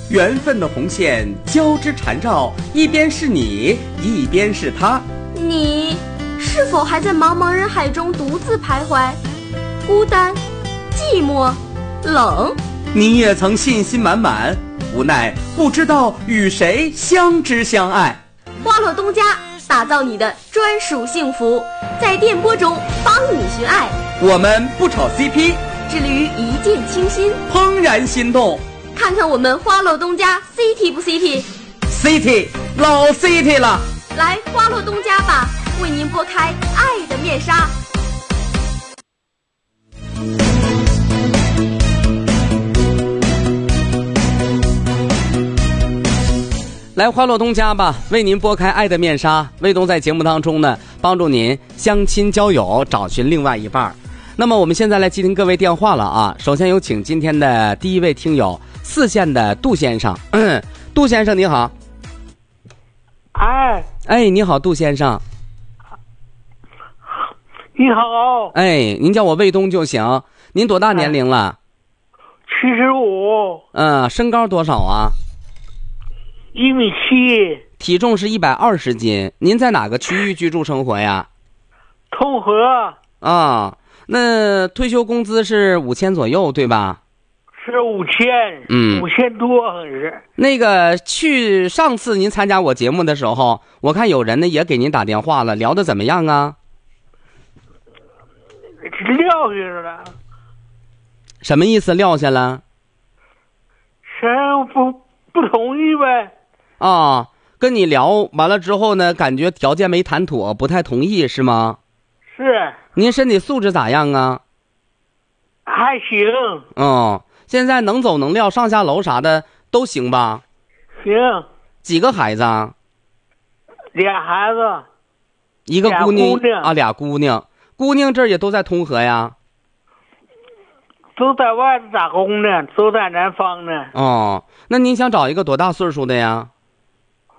缘分的红线交织缠绕，一边是你，一边是他。 你是否还在茫茫人海中独自徘徊，孤单、寂寞、冷？ 你也曾信心满满，无奈不知道与谁相知相爱。 花落东家打造你的专属幸福，在电波中帮你寻爱。 我们不炒 CP， 致力于一见倾心， 怦然心动。 看看我们花落东家 CP 不 CP？ CT 老 CT 了， 来花落东家吧，为您拨开爱的面纱。 来花落东家吧，为您拨开爱的面纱。卫东在节目当中呢，帮助您相亲交友，找寻另外一半。那么我们现在来接听各位电话了啊！首先有请今天的第一位听友，4线的杜先生。杜先生你好。哎，你好，杜先生。 你好。 哎，您叫我卫东就行。您多大年龄了 ？75。 身高多少啊 ？1.7米。 体重是120斤。您在哪个区域居住生活呀？ 通河。 啊，那退休工资是5000左右对吧？ 是5000。5000多好像是。 那个上次您参加我节目的时候，我看有人呢也给您打电话了，聊得怎么样啊？ 撂下了。 什么意思撂下了？ 不同意呗。 啊，跟你聊完了之后呢，感觉条件没谈妥，不太同意是吗？ 是。 您身体素质咋样啊？ 还行。 现在能走能撂，上下楼啥的都行吧？ 行。 几个孩子啊 ？2孩子。 一个姑娘啊 ，2姑娘。姑娘这儿也都在通河呀？ 都在外头打工呢，都在南方呢。 那您想找一个多大岁数的呀？